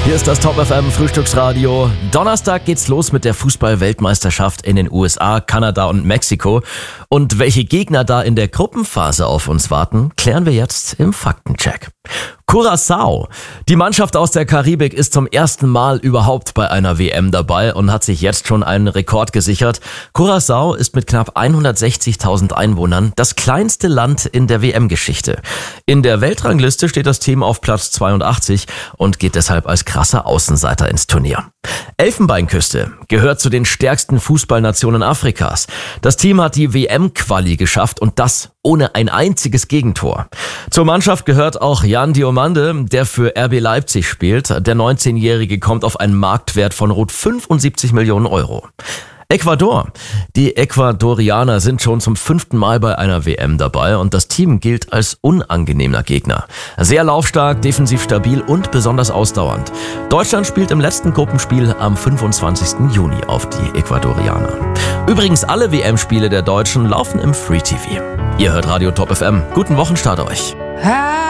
Hier ist das Top FM Frühstücksradio. Donnerstag geht's los mit der Fußball-Weltmeisterschaft in den USA, Kanada und Mexiko. Und welche Gegner da in der Gruppenphase auf uns warten, klären wir jetzt im Faktencheck. Curaçao. Die Mannschaft aus der Karibik ist zum ersten Mal überhaupt bei einer WM dabei und hat sich jetzt schon einen Rekord gesichert. Curaçao ist mit knapp 160.000 Einwohnern das kleinste Land in der WM-Geschichte. In der Weltrangliste steht das Team auf Platz 82 und geht deshalb als krasser Außenseiter ins Turnier. Elfenbeinküste gehört zu den stärksten Fußballnationen Afrikas. Das Team hat die WM-Quali geschafft und das ohne ein einziges Gegentor. Zur Mannschaft gehört auch Jan Diomande, der für RB Leipzig spielt. Der 19-Jährige kommt auf einen Marktwert von rund 75 Millionen Euro. Ecuador. Die Ecuadorianer sind schon zum 5. Mal bei einer WM dabei und das Team gilt als unangenehmer Gegner. Sehr laufstark, defensiv stabil und besonders ausdauernd. Deutschland spielt im letzten Gruppenspiel am 25. Juni auf die Ecuadorianer. Übrigens, alle WM-Spiele der Deutschen laufen im Free TV. Ihr hört Radio Top FM. Guten Wochenstart euch.